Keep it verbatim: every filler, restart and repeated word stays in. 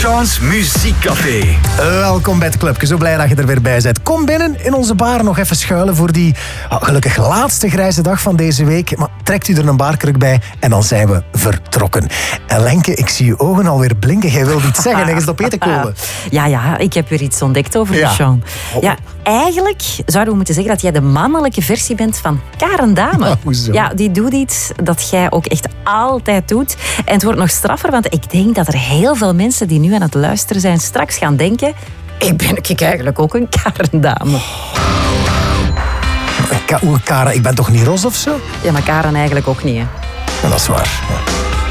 Sean's Muziekcafé. Welkom bij het clubje, zo blij dat je er weer bij bent. Kom binnen in onze bar nog even schuilen voor die oh, gelukkig laatste grijze dag van deze week. Maar trekt u er een baarkruk bij en dan zijn we vertrokken. En Lenke, ik zie je ogen alweer blinken. Jij wilt iets zeggen, ergens op eten komen. Ja, ja, ik heb weer iets ontdekt over Ja. de Sean. Oh. Ja, eigenlijk zouden we moeten zeggen dat jij de mannelijke versie bent van Karen Dame. Oh, hoezo? Ja, die doet iets dat jij ook echt altijd doet. En het wordt nog straffer, want ik denk dat er heel veel mensen die nu aan het luisteren zijn straks gaan denken: ik ben ik eigenlijk ook een Karen Dame. Ka- Oeh, Kara, ik ben toch niet Ros of zo? Ja, maar Karen eigenlijk ook niet, hè. Ja, dat is waar. Ja.